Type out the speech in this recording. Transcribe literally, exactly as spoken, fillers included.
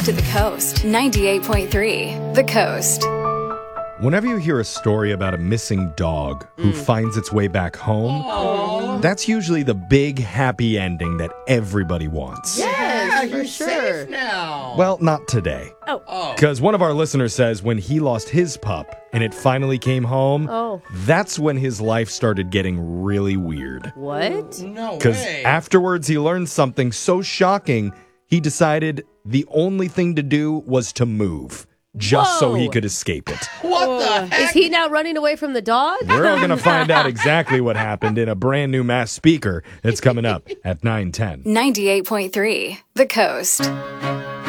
To the Coast, ninety-eight point three. The Coast. Whenever you hear a story about a missing dog who mm. finds its way back home, Aww. that's usually the big happy ending that everybody wants. Yes, yeah, you're sure. safe now. Well, not today. Oh. Because one of our listeners says when he lost his pup and it finally came home, oh. that's when his life started getting really weird. What? No way. Because afterwards he learned something so shocking, he decided the only thing to do was to move. Just Whoa. so he could escape it. What oh. the heck? Is he now running away from the dog? We're all going to find out exactly what happened in a brand new mass speaker that's coming up at nine ten. ninety-eight point three. The Coast.